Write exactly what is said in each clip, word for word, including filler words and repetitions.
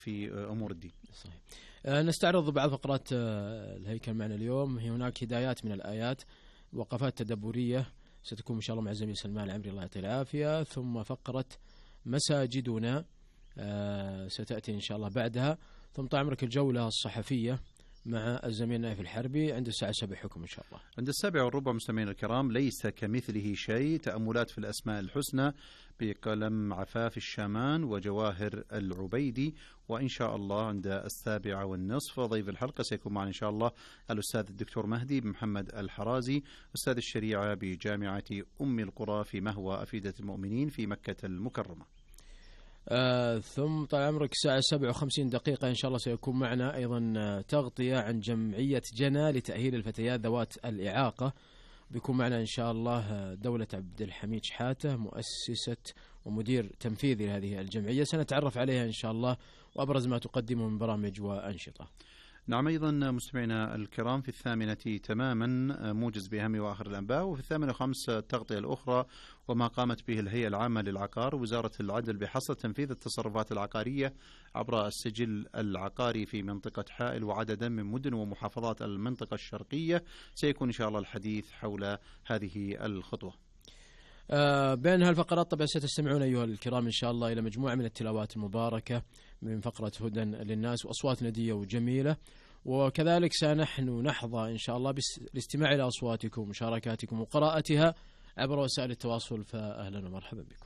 في أمور الدين. صحيح. أه نستعرض بعض فقرات أه الهيكل معنا اليوم. هي هناك هدايات من الآيات، وقفات تدبرية ستكون إن شاء الله مع الزميل سلمان العمري الله يعطيه العافية، ثم فقرة مساجدنا أه ستأتي إن شاء الله بعدها، ثم طال عمرك الجولة الصحفية مع الزميل نايف الحربي عند الساعة السابعة حكم إن شاء الله. عند السابعة والربع مستمعين الكرام ليس كمثله شيء، تأملات في الأسماء الحسنى بقلم عفاف الشامان وجواهر العبيدي. وإن شاء الله عند السابعة والنصف ضيف الحلقة سيكون معنا إن شاء الله الأستاذ الدكتور مهدي بن محمد الحرازي أستاذ الشريعة بجامعة أم القرى في مهوى أفيدة المؤمنين في مكة المكرمة. آه ثم طال عمرك الساعة سبعة وخمسين دقيقة إن شاء الله سيكون معنا أيضا آه تغطية عن جمعية جنى لتأهيل الفتيات ذوات الإعاقة. بيكون معنا إن شاء الله دولة عبد الحميد شحاتة مؤسسة ومدير تنفيذي لهذه الجمعية، سنتعرف عليها إن شاء الله وأبرز ما تقدمه من برامج وأنشطة. نعم أيضا مستمعينا الكرام في الثامنة تماما موجز بأهم وآخر الأنباء، وفي الثامنة وخمس التغطية الأخرى وما قامت به الهيئة العامة للعقار وزارة العدل بحصر تنفيذ التصرفات العقارية عبر السجل العقاري في منطقة حائل وعددا من مدن ومحافظات المنطقة الشرقية. سيكون إن شاء الله الحديث حول هذه الخطوة. آه بين هالفقرات طبعا ستستمعون أيها الكرام إن شاء الله إلى مجموعة من التلاوات المباركة من فقرة هدى للناس وأصوات ندية وجميلة، وكذلك سنحن نحظى إن شاء الله بالاستماع إلى أصواتكم ومشاركاتكم وقراءتها عبر وسائل التواصل، فأهلا ومرحبا بكم.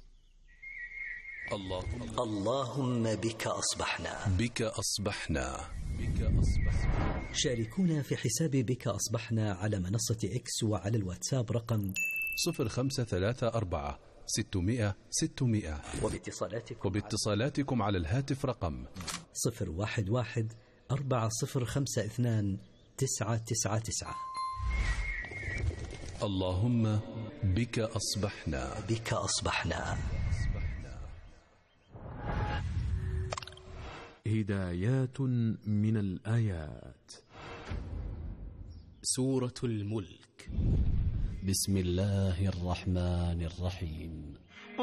اللهم اللهم بك أصبحنا بك أصبحنا بك أصبحنا. شاركونا في حساب بك أصبحنا على منصة إكس وعلى الواتساب رقم صفر خمسة ثلاثة أربعة ستمائة ستمائة، وباتصالاتكم, وباتصالاتكم على الهاتف رقم صفر واحد واحد أربعة صفر خمسة اثنان تسعة تسعة تسعة. اللهم بك أصبحنا بك أصبحنا. هدايات من الآيات. سورة الملك. بسم الله الرحمن الرحيم.